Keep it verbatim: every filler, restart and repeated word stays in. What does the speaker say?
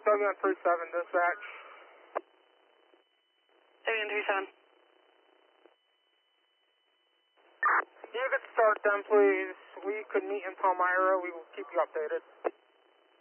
W on three seven, dispatch. W on three seven. You could start then, please. We could meet in Palmyra. We will keep you updated.